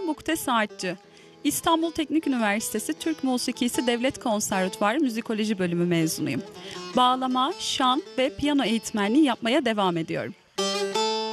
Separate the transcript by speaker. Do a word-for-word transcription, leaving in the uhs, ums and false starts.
Speaker 1: Ben Bukte Saatçı. İstanbul Teknik Üniversitesi Türk Musikisi Devlet Konservatuvarı Müzikoloji Bölümü mezunuyum. Bağlama, şan ve piyano eğitmenliği yapmaya devam ediyorum.